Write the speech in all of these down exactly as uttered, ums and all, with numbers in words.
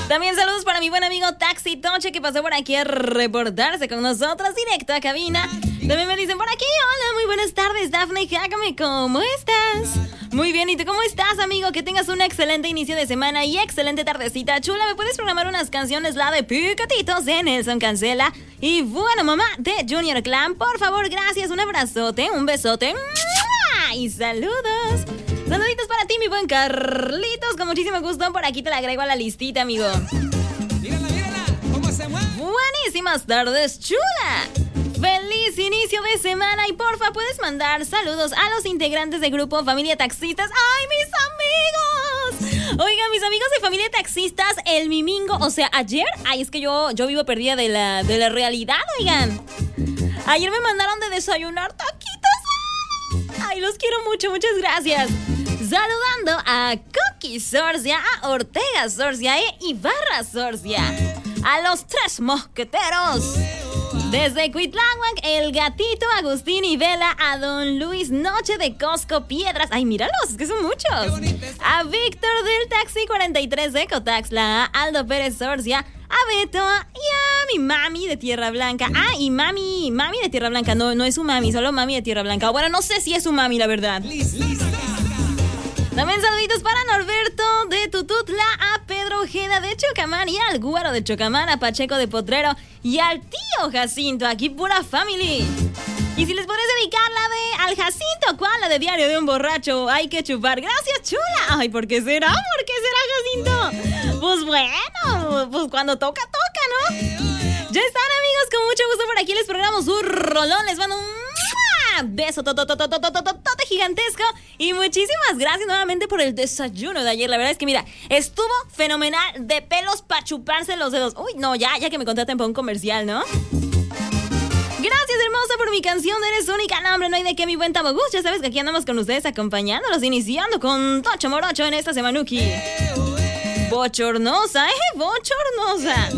También saludos para mi buen amigo Taxi Toche, que pasó por aquí a reportarse con nosotros directo a cabina. También me dicen por aquí, hola, muy buenas tardes, Dafne Jácame, ¿cómo estás? Muy bien, ¿y tú cómo estás, amigo? Que tengas un excelente inicio de semana y excelente tardecita. Chula, ¿me puedes programar unas canciones? La de Picatitos de Nelson Cancela y Buena Mamá de Junior Clan. Por favor, gracias, un abrazote, un besote y saludos. Saluditos para ti, mi buen Carlitos, con muchísimo gusto. Por aquí te la agrego a la listita, amigo. Mírala, mírala, cómo se mueve. Buenísimas tardes, chula. Feliz inicio de semana y porfa, puedes mandar saludos a los integrantes del grupo Familia Taxistas. ¡Ay, mis amigos! Oigan, mis amigos de Familia Taxistas, el mimingo, o sea, ayer, ay, es que yo, yo vivo perdida de la, de la realidad, oigan. Ayer me mandaron de desayunar taquitos. Ay, los quiero mucho, muchas gracias. Saludando a Coqui Sorcia, a Ortega Sorcia e Ibarra Sorcia. A los tres mosqueteros. Desde Cuitláhuac, el gatito Agustín y Vela, a don Luis Noche de Cosco Piedras. Ay, míralos, es que son muchos. A Víctor del Taxi cuarenta y tres de Cotaxla, a Aldo Pérez Sorcia, a Beto y a mi mami de Tierra Blanca. Ah, y mami, mami de Tierra Blanca. No, no es su mami, solo mami de Tierra Blanca. Bueno, no sé si es su mami, la verdad. También saluditos para Norberto de Tututla, a Pedro Ojeda de Chocamán y al Güero de Chocamán, a Pacheco de Potrero y al tío Jacinto, aquí pura family. Y si les podés dedicar la de al Jacinto, ¿cuál? La de Diario de un Borracho, hay que chupar. Gracias, chula. Ay, ¿por qué será? ¿Por qué será, Jacinto? Pues bueno, pues cuando toca, toca, ¿no? Ya están, amigos, con mucho gusto por aquí les programamos un rolón, les mando un beso tototototototote gigantesco y muchísimas gracias nuevamente por el desayuno de ayer. La verdad es que mira, estuvo fenomenal, de pelos para chuparse los dedos. Uy, no, ya, ya que me contraten para un comercial, ¿no? Gracias, hermosa, por mi canción. Eres única, no, hombre, no hay de qué, mi buen Tabogus. Ya sabes que aquí andamos con ustedes acompañándolos, iniciando con Tocho Morocho en esta semanuki. Bochornosa, eh, bochornosa.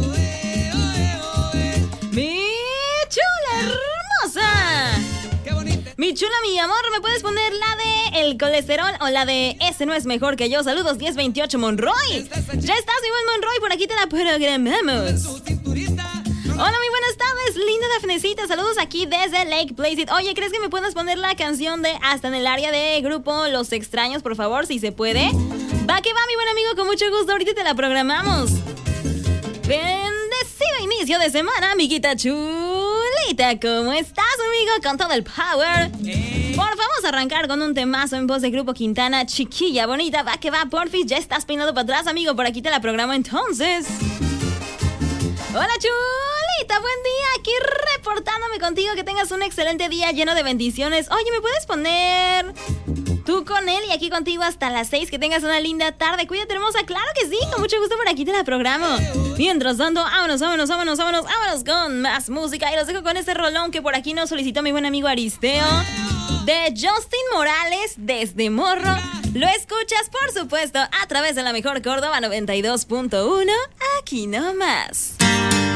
Mi chula hermosa. Mi chula, mi amor, ¿me puedes poner la de el colesterol o la de ese no es mejor que yo? Saludos, diez veintiocho Monroy. Ya estás, mi buen Monroy, por aquí te la programamos. Hola, muy buenas tardes, linda Dafnecita. Saludos aquí desde Lake Placid. Oye, ¿crees que me puedas poner la canción de Hasta en el área de grupo Los Extraños, por favor, si se puede? Va que va, mi buen amigo, con mucho gusto. Ahorita te la programamos. Bendecido inicio de semana, amiguita chulita. ¿Cómo estás, amigo? Con todo el power. Por vamos a arrancar con un temazo en voz de Grupo Quintana. Chiquilla bonita, va que va, porfis. Ya estás peinado para atrás, amigo. Por aquí te la programo entonces. Hola, chulita, buen día. Aquí reportándome contigo. Que tengas un excelente día lleno de bendiciones. Oye, ¿me puedes poner tú con él y aquí contigo hasta las seis? Que tengas una linda tarde. Cuídate, hermosa. Claro que sí, con mucho gusto por aquí te la programo. Mientras tanto, vámonos, vámonos, vámonos, vámonos, vámonos con más música. Y los dejo con este rolón que por aquí nos solicitó mi buen amigo Aristeo, de Justin Morales, Desde Morro. Lo escuchas, por supuesto, a través de la mejor Córdoba noventa y dos punto uno. Aquí nomás.